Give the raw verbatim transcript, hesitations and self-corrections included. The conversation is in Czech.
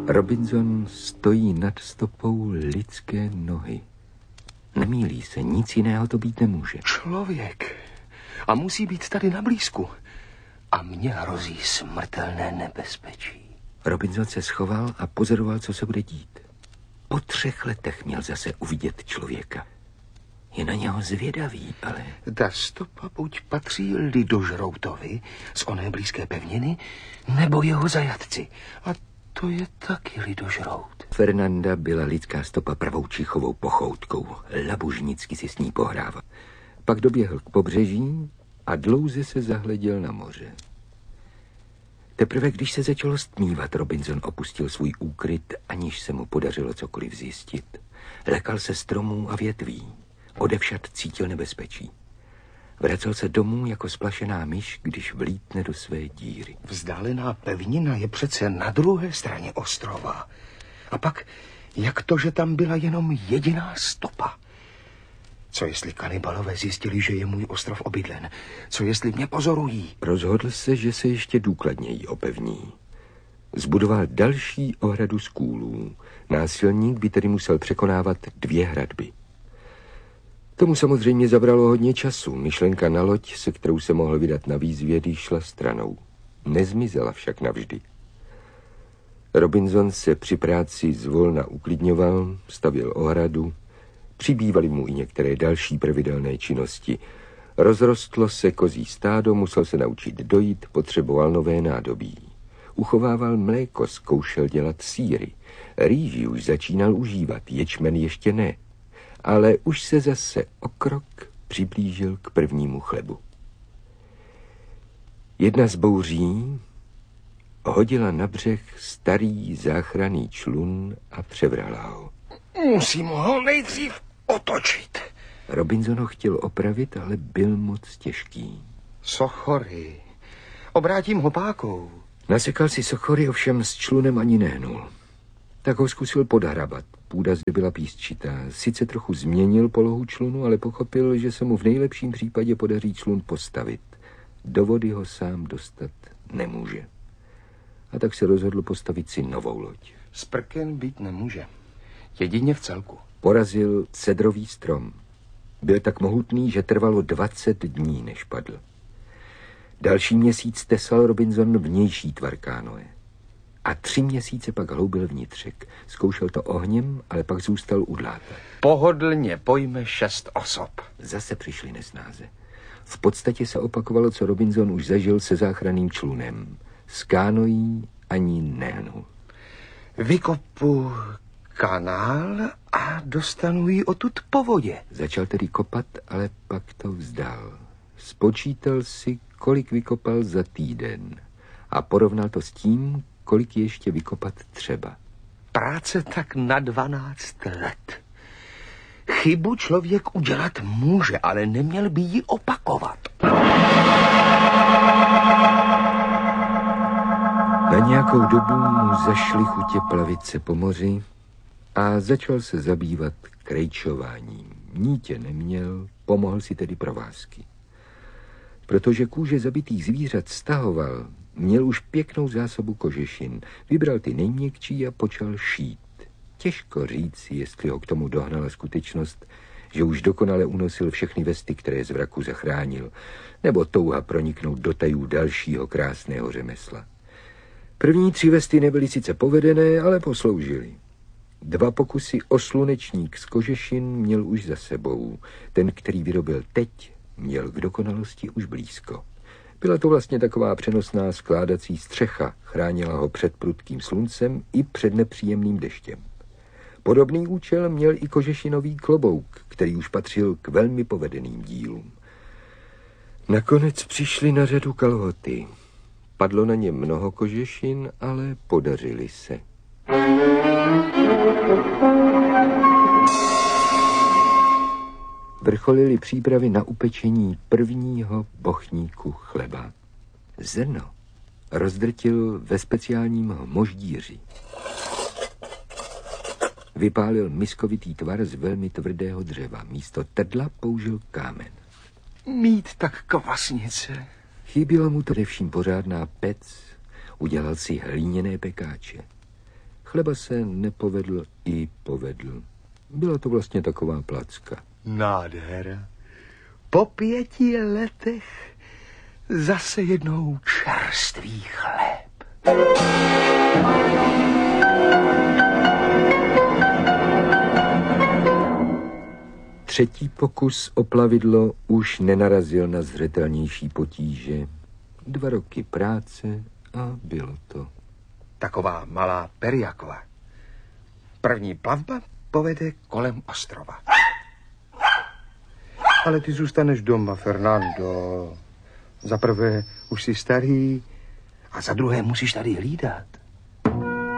Robinson stojí nad stopou lidské nohy. Nemýlí se, nic jiného to být nemůže. Člověk. A musí být tady na blízku. A mně hrozí smrtelné nebezpečí. Robinson se schoval a pozoroval, co se bude dít. Po třech letech měl zase uvidět člověka. Je na něho zvědavý, ale... Ta stopa buď patří lidožroutovi z oné blízké pevniny, nebo jeho zajatci. A to je taky lidožrout. Fernanda byla lidská stopa pravoučichovou pochoutkou. Labužnicky si s ní pohrával. Pak doběhl k pobřeží a dlouze se zahleděl na moře. Teprve když se začalo stmívat, Robinson opustil svůj úkryt, aniž se mu podařilo cokoliv zjistit. Lekal se stromů a větví. Odevšad cítil nebezpečí. Vracel se domů jako splašená myš, když vlítne do své díry. Vzdálená pevnina je přece na druhé straně ostrova. A pak, jak to, že tam byla jenom jediná stopa? Co jestli kanibalové zjistili, že je můj ostrov obydlen? Co jestli mě pozorují? Rozhodl se, že se ještě důkladněji opevní. Zbudoval další ohradu z kůlů. Násilník by tedy musel překonávat dvě hradby. Tomu samozřejmě zabralo hodně času. Myšlenka na loď, se kterou se mohl vydat na výzvědy, šla stranou. Nezmizela však navždy. Robinson se při práci zvolna uklidňoval, stavěl ohradu, přibývaly mu i některé další pravidelné činnosti. Rozrostlo se kozí stádo, musel se naučit dojít, potřeboval nové nádobí. Uchovával mléko, zkoušel dělat sýry. Rýži už začínal užívat, ječmen ještě ne. Ale už se zase o krok přiblížil k prvnímu chlebu. Jedna z bouří hodila na břeh starý záchranný člun a převrala ho. Musím ho nejdřív otočit. Robinson ho chtěl opravit, ale byl moc těžký. Sochory. Obrátím ho pákou. Nasekal si sochory, ovšem s člunem ani nehnul. Tak ho zkusil podhrabat. Půda zde byla písčitá. Sice trochu změnil polohu člunu, ale pochopil, že se mu v nejlepším případě podaří člun postavit. Do vody ho sám dostat nemůže. A tak se rozhodl postavit si novou loď. Sprken být nemůže. Jedině v celku. Porazil cedrový strom. Byl tak mohutný, že trvalo dvacet dní, než padl. Další měsíc tesal Robinson vnější tvar kánoe. A tři měsíce pak hloubil vnitřek. Zkoušel to ohněm, ale pak zůstal u dláta. Pohodlně pojme šest osob. Zase přišli nesnáze. V podstatě se opakovalo, co Robinson už zažil se záchranným člunem. S kánoí ani nehnul. Vykopu kanál a dostanu ji odtud po vodě. Začal tedy kopat, ale pak to vzdal. Spočítal si, kolik vykopal za týden a porovnal to s tím, kolik ještě vykopat třeba. Práce tak na dvanáct let. Chybu člověk udělat může, ale neměl by ji opakovat. Na nějakou dobu mu zašly chutě plavit se po moři a začal se zabývat krejčováním. Nítě neměl, pomohl si tedy provázky. Protože kůže zabitých zvířat stahoval, měl už pěknou zásobu kožešin. Vybral ty nejměkčí a počal šít. Těžko říct, jestli ho k tomu dohnala skutečnost, že už dokonale unosil všechny vesty, které z vraku zachránil, nebo touha proniknout do tajů dalšího krásného řemesla. První tři vesty nebyly sice povedené, ale posloužily. Dva pokusy o slunečník z kožešin měl už za sebou. Ten, který vyrobil teď, měl k dokonalosti už blízko. Byla to vlastně taková přenosná skládací střecha, chránila ho před prudkým sluncem i před nepříjemným deštěm. Podobný účel měl i kožešinový klobouk, který už patřil k velmi povedeným dílům. Nakonec přišly na řadu kalhoty. Padlo na ně mnoho kožešin, ale podařily se. Vrcholily přípravy na upečení prvního bochníku chleba. Zrno rozdrtil ve speciálním moždíři. Vypálil miskovitý tvar z velmi tvrdého dřeva. Místo trdla použil kámen. Mít tak kvasnice. Chyběla mu především pořádná pec. Udělal si hlíněné pekáče. Chleba se nepovedl i povedl. Byla to vlastně taková placka. Nádhera. Po pěti letech zase jednou čerstvý chléb. Třetí pokus o plavidlo už nenarazil na zřetelnější potíže. Dva roky práce a bylo to. Taková malá Periakova. První plavba povede kolem ostrova. Ale ty zůstaneš doma, Fernando. Za prvé už jsi starý a za druhé musíš tady hlídat.